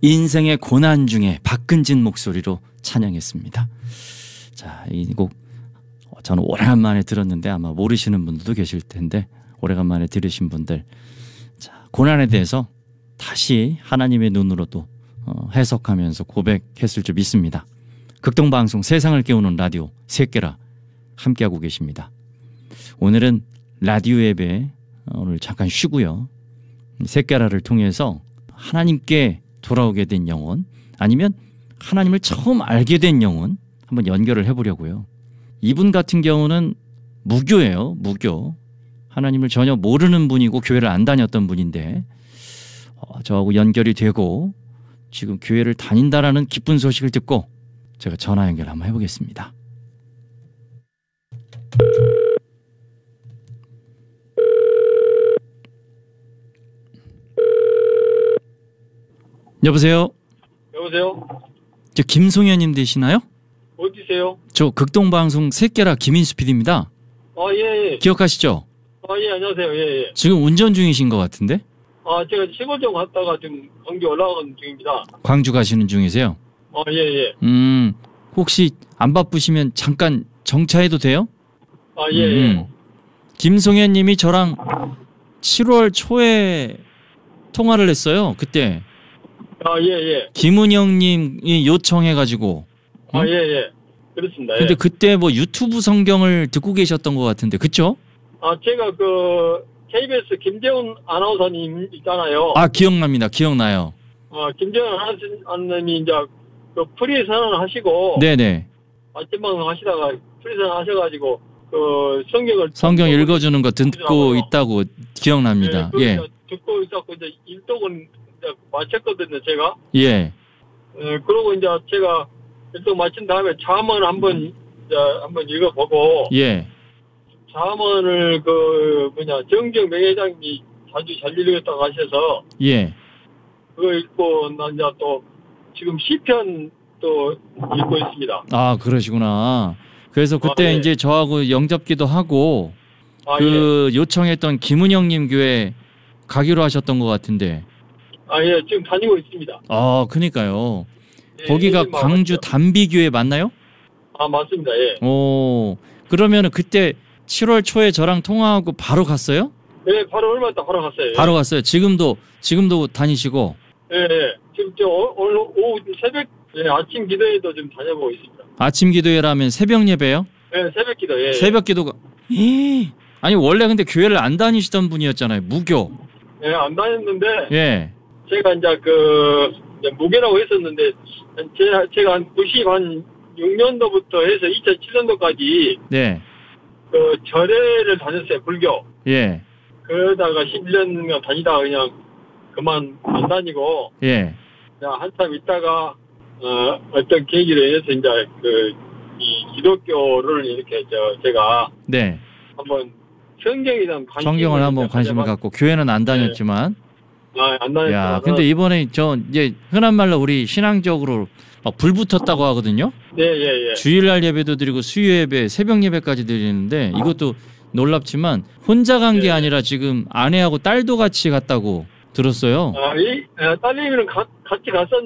인생의 고난 중에 박근진 목소리로 찬양했습니다. 자, 이 곡 저는 오래간만에 들었는데 아마 모르시는 분들도 계실 텐데 오래간만에 들으신 분들, 자, 고난에 대해서 다시 하나님의 눈으로도 해석하면서 고백했을 줄 믿습니다. 극동방송 세상을 깨우는 라디오 새끼라 함께하고 계십니다. 오늘은 라디오 예배 오늘 잠깐 쉬고요. 새끼라를 통해서 하나님께 돌아오게 된 영혼, 아니면 하나님을 처음 알게 된 영혼 한번 연결을 해보려고요. 이분 같은 경우는 무교예요. 무교. 하나님을 전혀 모르는 분이고 교회를 안 다녔던 분인데 저하고 연결이 되고 지금 교회를 다닌다라는 기쁜 소식을 듣고 제가 전화 연결 한번 해보겠습니다. 여보세요? 여보세요? 저 김송현님 되시나요? 어디세요? 저 극동방송 새끼라 김인수 PD입니다. 예. 기억하시죠? 예, 안녕하세요. 예. 지금 운전 중이신 것 같은데? 제가 시골 좀 갔다가 지금 광주 올라가는 중입니다. 광주 가시는 중이세요? 예. 혹시 안 바쁘시면 잠깐 정차해도 돼요? 예. 김송현 님이 저랑 7월 초에 통화를 했어요. 그때. 예. 김은영 님이 요청해가지고. 예. 그렇습니다. 근데 그때 뭐 유튜브 성경을 듣고 계셨던 것 같은데, 그쵸? 제가 KBS 김재훈 아나운서님 있잖아요. 기억납니다. 기억나요. 김재훈 아나운서님이 이제 프리 선언을 하시고. 네네. 아침 방송 하시다가 프리 선언 하셔가지고 성경 읽어주는 거 듣고 있다고 기억납니다. 예. 듣고 있었고 이제 일독은 이제 마쳤거든요, 제가. 예. 그러고 이제 제가 일독 마친 다음에 잠언 한번 읽어보고. 예. 잠언을 정정 명예장님이 자주 잘 읽었다고 하셔서. 예. 그거 읽고 난 이제 또 지금 시편 또 읽고 있습니다. 그러시구나. 그래서 그때 예. 이제 저하고 영접기도 하고 요청했던 김은영님 교회 가기로 하셨던 것 같은데. 예, 지금 다니고 있습니다. 그니까요. 예, 거기가 광주 맞죠. 담비교회 맞나요? 맞습니다. 예. 그러면은 그때 7월 초에 저랑 통화하고 바로 갔어요? 네, 바로 얼마 있다 바로 갔어요. 바로 갔어요. 지금도 다니시고. 예. 지금 오늘 오후 새벽 아침 기도회도 좀 다녀보고 있습니다. 아침 기도회라면 새벽 예배요? 네, 새벽 기도. 예. 새벽 기도가. 아니 원래 근데 교회를 안 다니시던 분이었잖아요. 무교. 예, 안 다녔는데. 예. 제가 이제 무교라고 했었는데 제가 한 96년도부터 해서 2007년도까지 네. 절에를 다녔어요. 불교. 예. 그러다가 11년간 다니다가 그냥 그만 안 다니고. 예. 그냥 한참 있다가 어떤 계기로 인해서 이제 이 기독교를 이렇게 제가 네. 한번 성경에 대한 성경을 한번 관심을 갖고 교회는 안 다녔지만. 안 다녔어요. 야, 근데 이번에 이제 흔한 말로 우리 신앙적으로 막 불 붙었다고 하거든요. 예. 주일날 예배도 드리고 수요 예배, 새벽 예배까지 드리는데 이것도 놀랍지만 혼자 간 게 아니라 지금 아내하고 딸도 같이 갔다고 들었어요. 딸내미는 같이 갔었는데